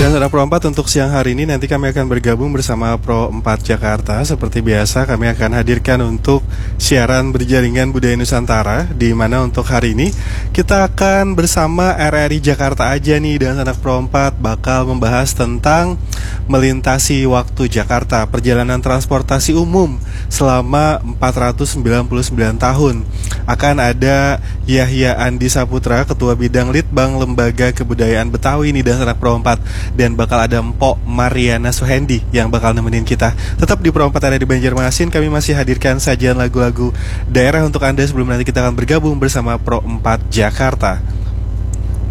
Dan saudara Pro 4, untuk siang hari ini nanti kami akan bergabung bersama Pro 4 Jakarta. Seperti biasa kami akan hadirkan untuk siaran berjaringan budaya Nusantara, di mana untuk hari ini kita akan bersama RRI Jakarta aja nih. Dan anak Pro 4 bakal membahas tentang melintasi waktu Jakarta, perjalanan transportasi umum selama 499 tahun. Akan ada Yahya Andi Saputra, Ketua Bidang Litbang Lembaga Kebudayaan Betawi nih dan anak Pro 4. Dan bakal ada Mpok Mariana Suhendi yang bakal nemenin kita. Tetap di Pro 4 ada di Banjarmasin. Kami masih hadirkan sajian lagu-lagu daerah untuk Anda sebelum nanti kita akan bergabung bersama Pro 4 Jakarta.